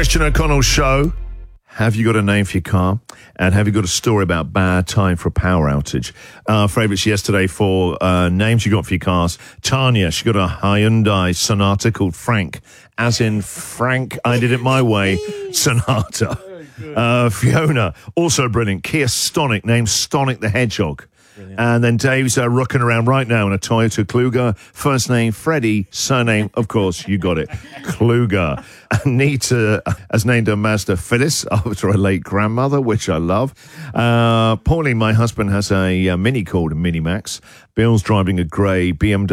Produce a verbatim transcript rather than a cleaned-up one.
Christian O'Connell Show. Have you got a name for your car? And have you got a story about bad time for a power outage? Our favourites yesterday for uh, names you got for your cars. Tanya, she got a Hyundai Sonata called Frank, as in Frank, I did it my way, Sonata. Uh, Fiona, also brilliant. Kia Stonic, named Stonic the Hedgehog. Brilliant. And then Dave's uh, rocking around right now in a Toyota Kluger. First name, Freddie. Surname, of course, you got it, Kluger. Anita has named her Mazda Phyllis after a late grandmother, which I love. Uh, Pauline, my husband, has a, a Mini called a Mini Max. Bill's driving a grey B M W.